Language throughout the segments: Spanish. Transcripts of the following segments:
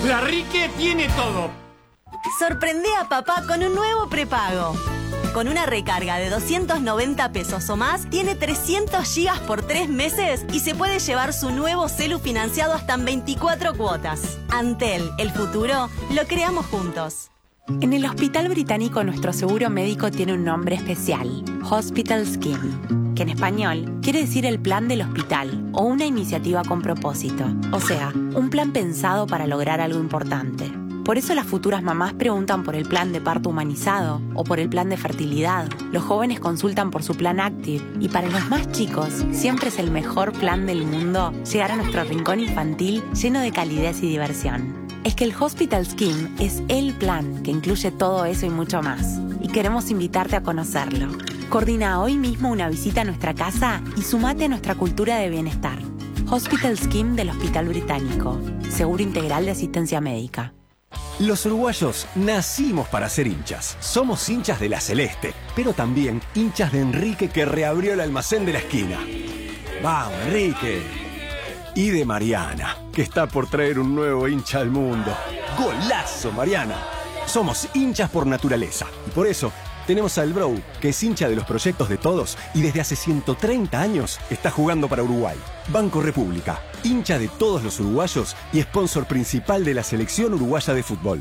La Rique tiene todo. Sorprende a papá con un nuevo prepago. Con una recarga de 290 pesos o más, tiene 300 gigas por 3 meses y se puede llevar su nuevo celu financiado hasta en 24 cuotas. Antel, el futuro, lo creamos juntos. En el Hospital Británico nuestro seguro médico tiene un nombre especial, Hospital Scheme, que en español quiere decir el plan del hospital o una iniciativa con propósito, o sea, un plan pensado para lograr algo importante. Por eso las futuras mamás preguntan por el plan de parto humanizado o por el plan de fertilidad. Los jóvenes consultan por su plan Active y para los más chicos siempre es el mejor plan del mundo llegar a nuestro rincón infantil lleno de calidez y diversión. Es que el Hospital Scheme es el plan que incluye todo eso y mucho más. Y queremos invitarte a conocerlo. Coordina hoy mismo una visita a nuestra casa y sumate a nuestra cultura de bienestar. Hospital Scheme del Hospital Británico. Seguro integral de asistencia médica. Los uruguayos nacimos para ser hinchas. Somos hinchas de la Celeste, pero también hinchas de Enrique, que reabrió el almacén de la esquina. ¡Vamos, Enrique! Y de Mariana, que está por traer un nuevo hincha al mundo. ¡Golazo, Mariana! Somos hinchas por naturaleza y por eso tenemos al Bro, que es hincha de los proyectos de todos y desde hace 130 años está jugando para Uruguay. Banco República, hincha de todos los uruguayos y sponsor principal de la selección uruguaya de fútbol.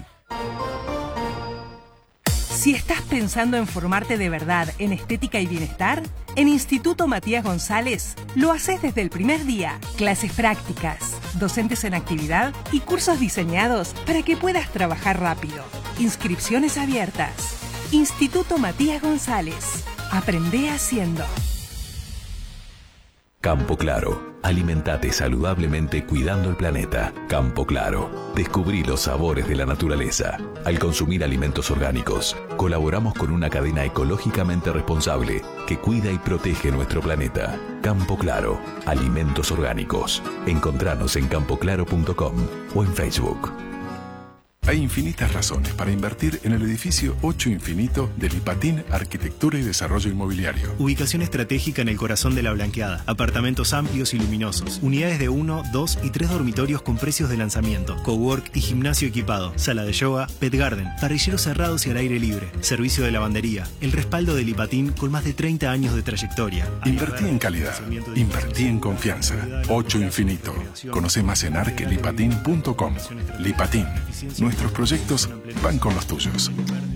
Si estás pensando en formarte de verdad en estética y bienestar, en Instituto Matías González lo haces desde el primer día. Clases prácticas, docentes en actividad y cursos diseñados para que puedas trabajar rápido. Inscripciones abiertas. Instituto Matías González. Aprende haciendo. Campo Claro. Alimentate saludablemente cuidando el planeta. Campo Claro. Descubrí los sabores de la naturaleza. Al consumir alimentos orgánicos, colaboramos con una cadena ecológicamente responsable que cuida y protege nuestro planeta. Campo Claro. Alimentos orgánicos. Encontranos en campoclaro.com o en Facebook. Hay infinitas razones para invertir en el edificio 8 Infinito del IPATIN Arquitectura y Desarrollo Inmobiliario. Ubicación estratégica en el corazón de la Blanqueada. Apartamentos amplios y luminosos. Unidades de 1, 2 y 3 dormitorios con precios de lanzamiento. Cowork y gimnasio equipado. Sala de yoga, pet garden. Parrilleros cerrados y al aire libre. Servicio de lavandería. El respaldo del IPATIN con más de 30 años de trayectoria. Invertí en calidad. Invertí en confianza. 8 Infinito. Conoce más en arquelipatin.com. Lipatin. Nuestros proyectos van con los tuyos.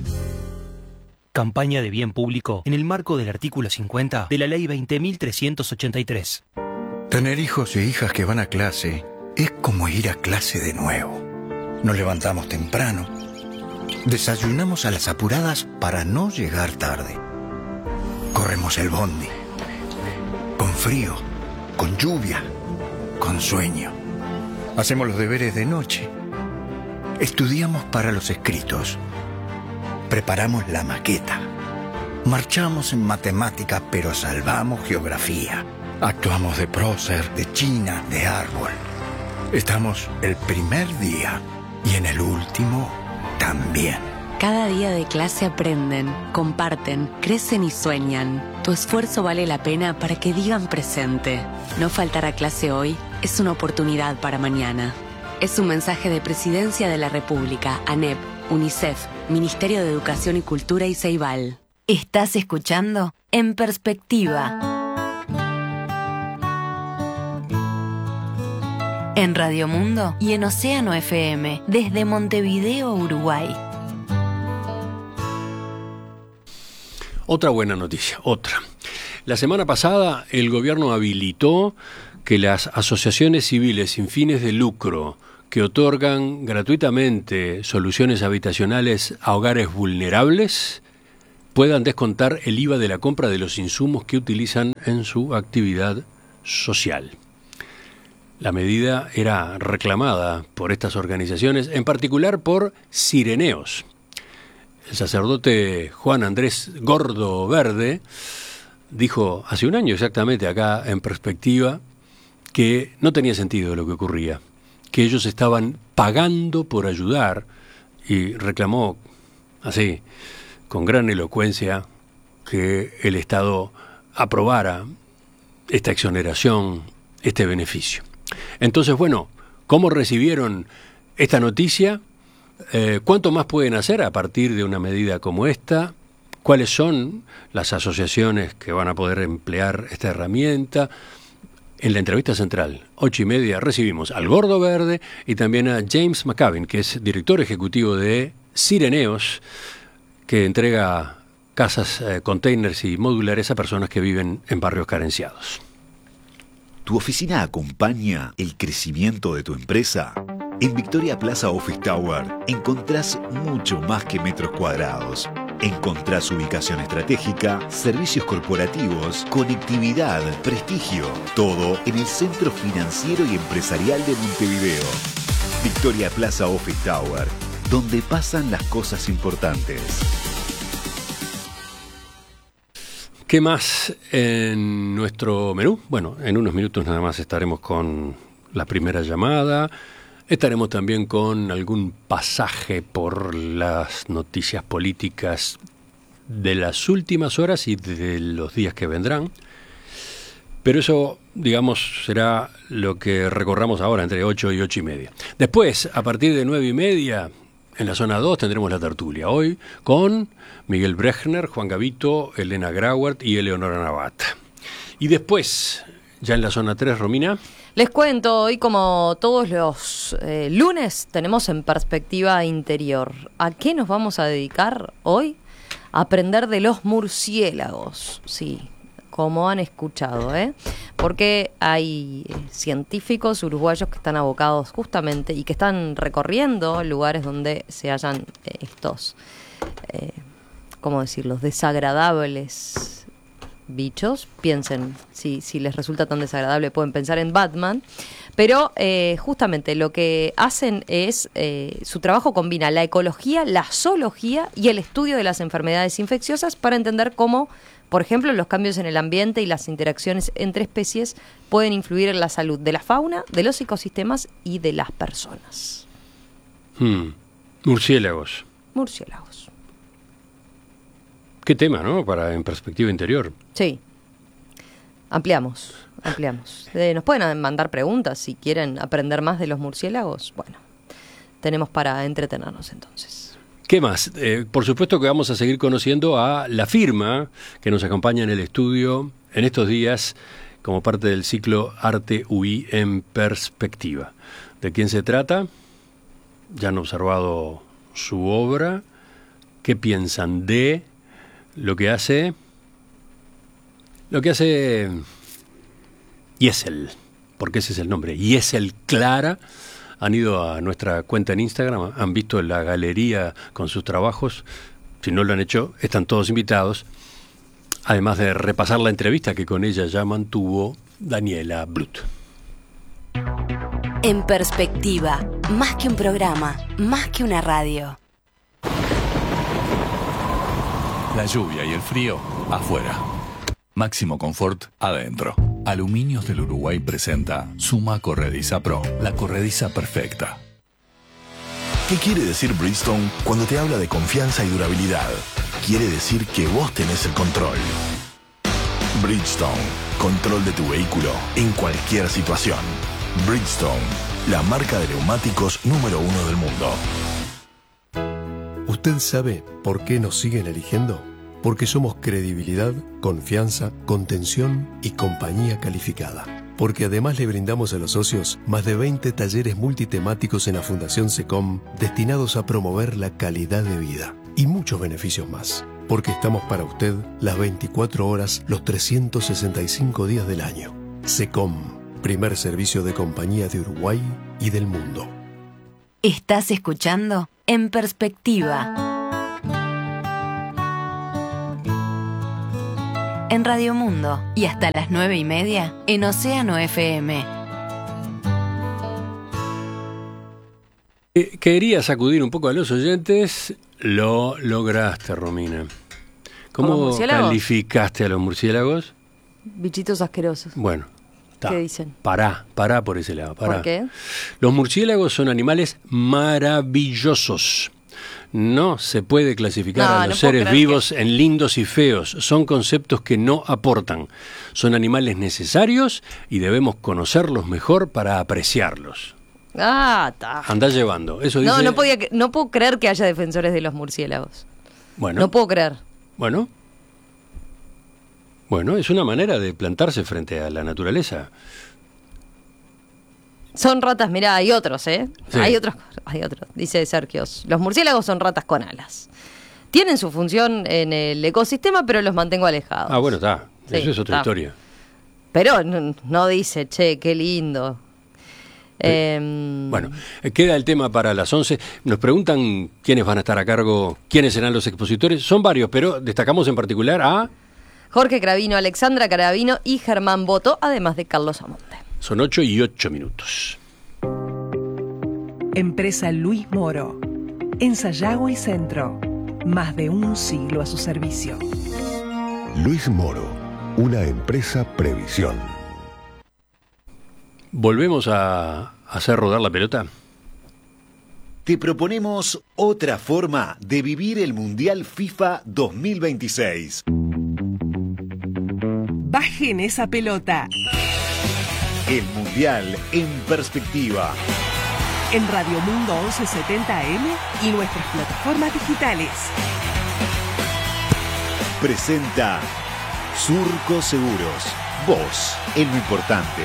Campaña de bien público en el marco del artículo 50 de la Ley 20.383. Tener hijos e hijas que van a clase es como ir a clase de nuevo. Nos levantamos temprano, desayunamos a las apuradas para no llegar tarde. Corremos el bondi, con frío, con lluvia, con sueño. Hacemos los deberes de noche. Estudiamos para los escritos. Preparamos la maqueta. Marchamos en matemática, pero salvamos geografía. Actuamos de prócer, de china, de árbol. Estamos el primer día y en el último también. Cada día de clase aprenden, comparten, crecen y sueñan. Tu esfuerzo vale la pena para que digan presente. No faltar a clase hoy es una oportunidad para mañana. Es un mensaje de Presidencia de la República, ANEP, UNICEF, Ministerio de Educación y Cultura y Ceibal. ¿Estás escuchando? En Perspectiva. En Radio Mundo y en Océano FM, desde Montevideo, Uruguay. Otra buena noticia, otra. La semana pasada el gobierno habilitó que las asociaciones civiles sin fines de lucro que otorgan gratuitamente soluciones habitacionales a hogares vulnerables puedan descontar el IVA de la compra de los insumos que utilizan en su actividad social. La medida era reclamada por estas organizaciones, en particular por Cireneos. El sacerdote Juan Andrés Gordo Verde dijo hace un año exactamente acá en Perspectiva que no tenía sentido lo que ocurría, que ellos estaban pagando por ayudar, y reclamó así, con gran elocuencia, que el Estado aprobara esta exoneración, este beneficio. Entonces, bueno, ¿cómo recibieron esta noticia. ¿Cuánto más pueden hacer a partir de una medida como esta? ¿Cuáles son las asociaciones que van a poder emplear esta herramienta? En la entrevista central, 8:30, recibimos al Gordo Verde y también a James McCavin, que es director ejecutivo de Sireneos, que entrega casas, containers y modulares a personas que viven en barrios carenciados. ¿Tu oficina acompaña el crecimiento de tu empresa? En Victoria Plaza Office Tower encontrás mucho más que metros cuadrados. Encontrás ubicación estratégica, servicios corporativos, conectividad, prestigio. Todo en el centro financiero y empresarial de Montevideo. Victoria Plaza Office Tower, donde pasan las cosas importantes. ¿Qué más en nuestro menú? Bueno, en unos minutos nada más estaremos con la primera llamada. Estaremos también con algún pasaje por las noticias políticas de las últimas horas y de los días que vendrán. Pero eso, digamos, será lo que recorramos ahora entre 8 y 8:30. Después, a partir de 9:30, en la zona 2 tendremos la tertulia. Hoy con Miguel Brechner, Juan Gavito, Elena Grauert y Eleonora Navat. Y después, ya en la zona 3, Romina. Les cuento, hoy como todos los lunes tenemos En Perspectiva Interior. ¿A qué nos vamos a dedicar hoy? A aprender de los murciélagos, sí, como han escuchado, porque hay científicos uruguayos que están abocados justamente y que están recorriendo lugares donde se hallan estos, ¿cómo decirlo?, desagradables bichos. Piensen, si les resulta tan desagradable pueden pensar en Batman, pero justamente lo que hacen es, su trabajo combina la ecología, la zoología y el estudio de las enfermedades infecciosas para entender cómo, por ejemplo, los cambios en el ambiente y las interacciones entre especies pueden influir en la salud de la fauna, de los ecosistemas y de las personas. Murciélagos. Murciélagos. Qué tema, ¿no? Para En Perspectiva Interior. Sí. Ampliamos. Nos pueden mandar preguntas si quieren aprender más de los murciélagos. Bueno, tenemos para entretenernos entonces. ¿Qué más? Por supuesto que vamos a seguir conociendo a la firma que nos acompaña en el estudio en estos días como parte del ciclo Arte UI en Perspectiva. ¿De quién se trata? Ya han observado su obra. ¿Qué piensan de lo que hace Yesel? Porque ese es el nombre, Yesel Clara. Han ido a nuestra cuenta en Instagram, han visto la galería con sus trabajos. Si no lo han hecho, están todos invitados. Además de repasar la entrevista que con ella ya mantuvo Daniela Blut. En Perspectiva, más que un programa, más que una radio. La lluvia y el frío afuera. Máximo confort adentro. Aluminios del Uruguay presenta Suma Corrediza Pro, la corrediza perfecta. ¿Qué quiere decir Bridgestone cuando te habla de confianza y durabilidad? Quiere decir que vos tenés el control. Bridgestone, control de tu vehículo en cualquier situación. Bridgestone, la marca de neumáticos número 1 del mundo. ¿Usted sabe por qué nos siguen eligiendo? Porque somos credibilidad, confianza, contención y compañía calificada. Porque además le brindamos a los socios más de 20 talleres multitemáticos en la Fundación SECOM destinados a promover la calidad de vida y muchos beneficios más. Porque estamos para usted las 24 horas, los 365 días del año. SECOM, primer servicio de compañía de Uruguay y del mundo. ¿Estás escuchando? En Perspectiva. En Radio Mundo y hasta las 9:30 en Océano FM. Quería sacudir un poco a los oyentes, lo lograste, Romina. ¿Cómo calificaste a los murciélagos? Bichitos asquerosos. Bueno, ¿qué dicen? Pará por ese lado. ¿Por qué? Los murciélagos son animales maravillosos. No se puede clasificar a los seres vivos en lindos y feos. Son conceptos que no aportan. Son animales necesarios y debemos conocerlos mejor para apreciarlos. Está. Andá llevando. Eso dice... No puedo creer que haya defensores de los murciélagos. Bueno. No puedo creer. Bueno, es una manera de plantarse frente a la naturaleza. Son ratas, mirá, hay otros, ¿eh? Sí. Hay otros, dice Sergio. Los murciélagos son ratas con alas. Tienen su función en el ecosistema, pero los mantengo alejados. Bueno, está. Sí, eso es otra historia. Pero no dice, che, qué lindo. Bueno, queda el tema para las 11. Nos preguntan quiénes van a estar a cargo, quiénes serán los expositores. Son varios, pero destacamos en particular a... Jorge Cravino, Alexandra Caravino y Germán Boto, además de Carlos Amonte. Son 8:08. Empresa Luis Moro. En Sayago y Centro. Más de un siglo a su servicio. Luis Moro, una empresa Previsión. ¿Volvemos a hacer rodar la pelota? Te proponemos otra forma de vivir el Mundial FIFA 2026. Bajen esa pelota. El Mundial en perspectiva. En Radio Mundo 1170 AM y nuestras plataformas digitales. Presenta Surco Seguros. Vos, en lo importante.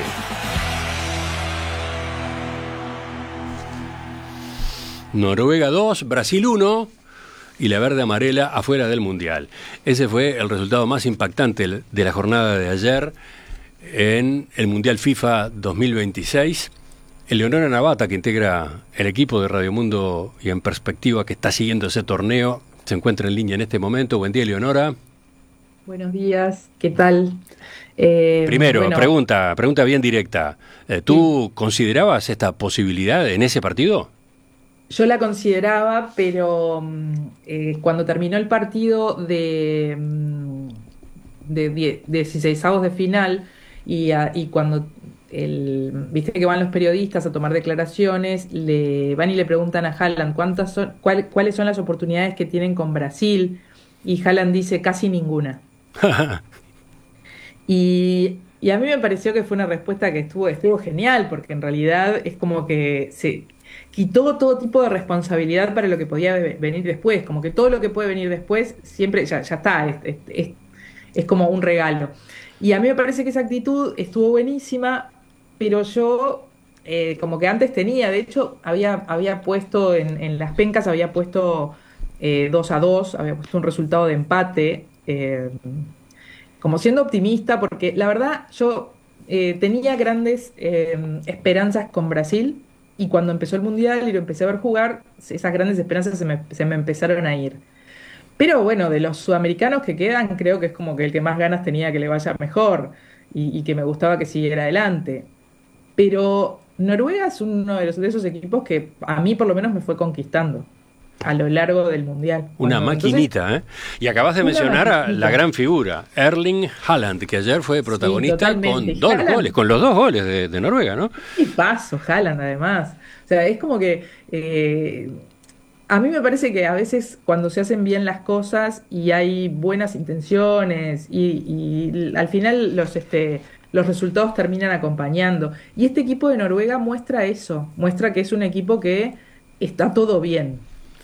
Noruega 2, Brasil 1 y la verde amarela afuera del Mundial. Ese fue el resultado más impactante de la jornada de ayer en el Mundial FIFA 2026. Eleonora Navata, que integra el equipo de Radio Mundo y en perspectiva que está siguiendo ese torneo, se encuentra en línea en este momento. Buen día, Eleonora. Buenos días, ¿qué tal? Primero, pregunta bien directa. ¿Tú considerabas esta posibilidad en ese partido? Yo la consideraba, pero cuando terminó el partido de 16avos de final y cuando viste que van los periodistas a tomar declaraciones, van y le preguntan a Haaland cuáles son las oportunidades que tienen con Brasil, y Haaland dice casi ninguna. y a mí me pareció que fue una respuesta que estuvo genial, porque en realidad es como que se quitó todo tipo de responsabilidad para lo que podía venir después, como que todo lo que puede venir después siempre ya está, es como un regalo. Y a mí me parece que esa actitud estuvo buenísima, pero yo como que antes tenía, de hecho había puesto en las pencas, había puesto 2-2, había puesto un resultado de empate, como siendo optimista, porque la verdad yo tenía grandes esperanzas con Brasil, y cuando empezó el Mundial y lo empecé a ver jugar, esas grandes esperanzas se me empezaron a ir. Pero bueno, de los sudamericanos que quedan, creo que es como que el que más ganas tenía que le vaya mejor y que me gustaba que siguiera adelante. Pero Noruega es uno de esos equipos que a mí por lo menos me fue conquistando a lo largo del Mundial. Una maquinita, ¿eh? Y acabas de mencionar a la gran figura, Erling Haaland, que ayer fue protagonista con los dos goles de Noruega, ¿no? Y paso, Haaland además. O sea, es como que a mí me parece que a veces cuando se hacen bien las cosas y hay buenas intenciones y al final los resultados terminan acompañando. Y este equipo de Noruega muestra eso, muestra que es un equipo que está todo bien.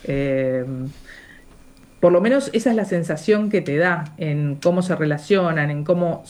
Por lo menos esa es la sensación que te da en cómo se relacionan, en cómo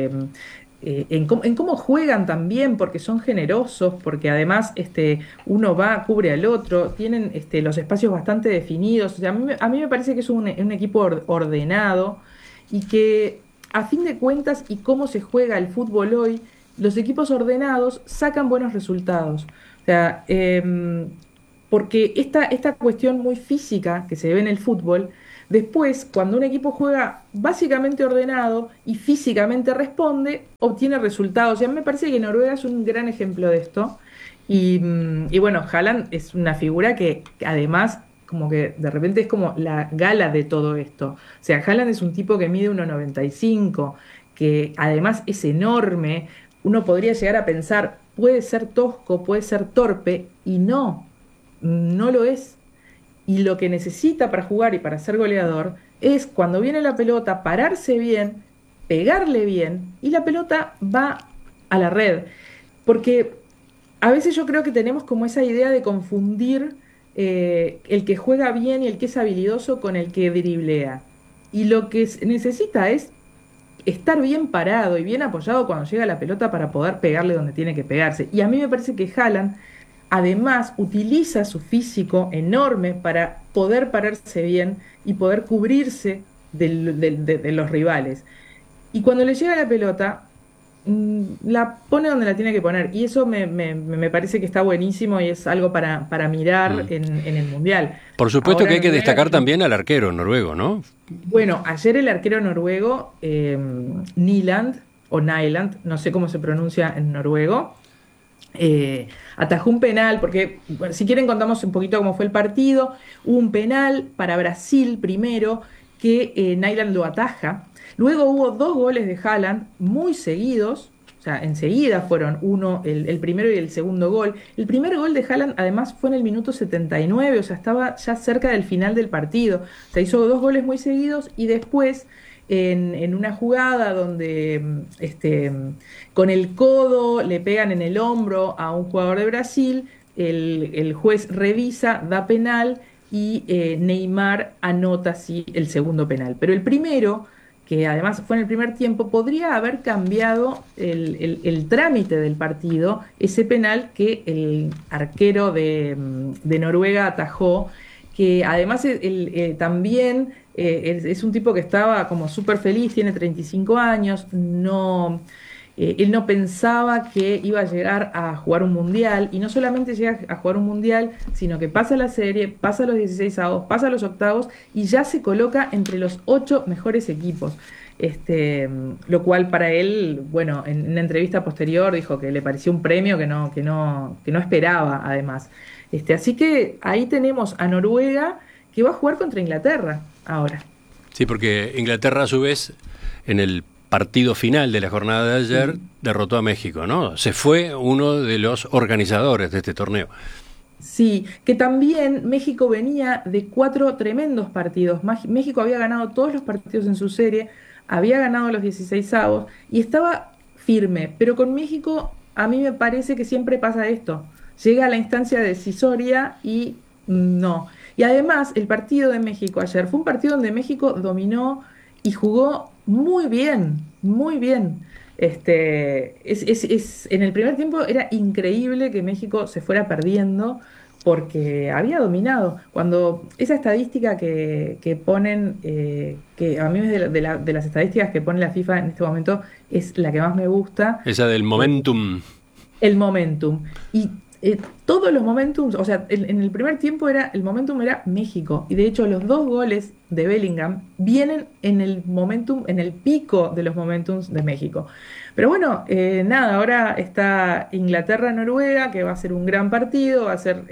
en cómo juegan también, porque son generosos, porque además uno cubre al otro, tienen los espacios bastante definidos. O sea, a mí me parece que es un equipo ordenado y que a fin de cuentas y cómo se juega el fútbol hoy, los equipos ordenados sacan buenos resultados. O sea, porque esta cuestión muy física que se ve en el fútbol, después, cuando un equipo juega básicamente ordenado y físicamente responde, obtiene resultados. Y a mí me parece que Noruega es un gran ejemplo de esto. Y bueno, Haaland es una figura que además como que de repente es como la gala de todo esto. O sea, Haaland es un tipo que mide 1,95, que además es enorme. Uno podría llegar a pensar, puede ser tosco, puede ser torpe, y no lo es. Y lo que necesita para jugar y para ser goleador es, cuando viene la pelota, pararse bien, pegarle bien, y la pelota va a la red. Porque a veces yo creo que tenemos como esa idea de confundir el que juega bien y el que es habilidoso con el que driblea. Y lo que necesita es estar bien parado y bien apoyado cuando llega la pelota para poder pegarle donde tiene que pegarse. Y a mí me parece que Haaland, además, utiliza su físico enorme para poder pararse bien y poder cubrirse de los rivales. Y cuando le llega la pelota, la pone donde la tiene que poner. Y eso me parece que está buenísimo y es algo para mirar en el Mundial. Por supuesto. Ahora, que hay que destacar Noruega, también al arquero noruego, ¿no? Bueno, ayer el arquero noruego, Nyland, o Nyland, no sé cómo se pronuncia en noruego, atajó un penal, porque bueno, si quieren contamos un poquito cómo fue el partido. Hubo un penal para Brasil primero, que Nyland lo ataja. Luego hubo 2 goles de Haaland muy seguidos, o sea, enseguida fueron el primero y el segundo gol. El primer gol de Haaland además fue en el minuto 79, o sea, estaba ya cerca del final del partido. O sea, hizo 2 goles muy seguidos y después en una jugada donde con el codo le pegan en el hombro a un jugador de Brasil, el juez revisa, da penal y Neymar anota así el segundo penal. Pero el primero, que además fue en el primer tiempo, podría haber cambiado el trámite del partido, ese penal que el arquero de Noruega atajó, que además también es un tipo que estaba como súper feliz, tiene 35 años, él no pensaba que iba a llegar a jugar un mundial, y no solamente llega a jugar un mundial, sino que pasa la serie, pasa los 16avos, pasa los octavos y ya se coloca entre los 8 mejores equipos. Lo cual para él, bueno, en una entrevista posterior dijo que le pareció un premio que no esperaba, además. Así que ahí tenemos a Noruega, que va a jugar contra Inglaterra ahora. Sí, porque Inglaterra a su vez en el partido final de la jornada de ayer derrotó a México, ¿no? Se fue uno de los organizadores de este torneo. Sí, que también México venía de 4 tremendos partidos. México había ganado todos los partidos en su serie, había ganado los 16avos y estaba firme. Pero con México a mí me parece que siempre pasa esto. Llega a la instancia decisoria y no. Y además el partido de México ayer fue un partido donde México dominó y jugó muy bien, muy bien. En el primer tiempo era increíble que México se fuera perdiendo porque había dominado. Cuando esa estadística que ponen, que a mí es de las estadísticas que pone la FIFA en este momento, es la que más me gusta. Esa del momentum. El momentum. Y todos los momentums, o sea, en el primer tiempo el momentum era México, y de hecho los 2 goles de Bellingham vienen en el momentum, en el pico de los momentums de México. Pero bueno, nada, ahora está Inglaterra-Noruega, que va a ser un gran partido, va a ser,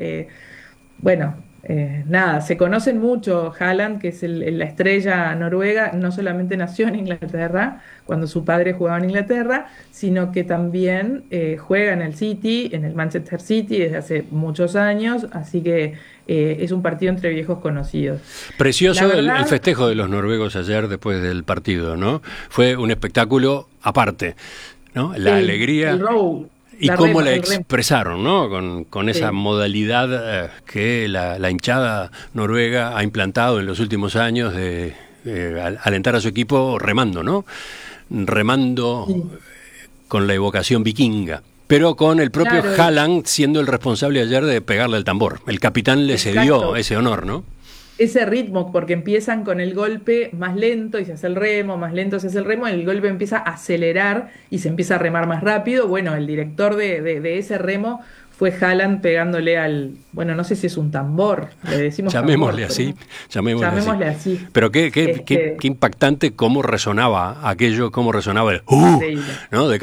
nada, se conocen mucho. Haaland, que es la estrella noruega, no solamente nació en Inglaterra, cuando su padre jugaba en Inglaterra, sino que también juega en el City, en el Manchester City, desde hace muchos años, así que es un partido entre viejos conocidos. Precioso el festejo de los noruegos ayer después del partido, ¿no? Fue un espectáculo aparte, ¿no? La alegría... El row. Y cómo la expresaron, ¿no? Con esa modalidad que la hinchada noruega ha implantado en los últimos años de alentar a su equipo remando, ¿no? Remando con la evocación vikinga. Pero con el propio Haaland siendo el responsable ayer de pegarle al tambor. El capitán le cedió ese honor, ¿no? Ese ritmo, porque empiezan con el golpe más lento y se hace el remo, más lento se hace el remo, el golpe empieza a acelerar y se empieza a remar más rápido. Bueno, el director de ese remo fue Haaland pegándole al, bueno, no sé si es un tambor, le decimos llamémosle tambor, así, llamémosle así. Pero qué impactante cómo resonaba aquello, cómo resonaba el ¿no? De